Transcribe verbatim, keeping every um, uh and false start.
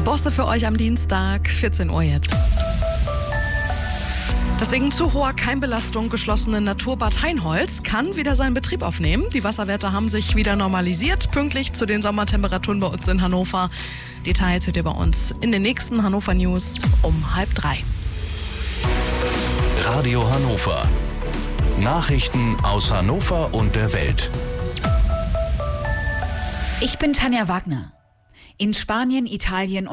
Bosse für euch am Dienstag, vierzehn Uhr jetzt. Deswegen zu hoher Keimbelastung geschlossene Naturbad Heinholz kann wieder seinen Betrieb aufnehmen. Die Wasserwerte haben sich wieder normalisiert, pünktlich zu den Sommertemperaturen bei uns in Hannover. Details hört ihr bei uns in den nächsten Hannover News um halb drei. Radio Hannover. Nachrichten aus Hannover und der Welt. Ich bin Tanja Wagner. In Spanien, Italien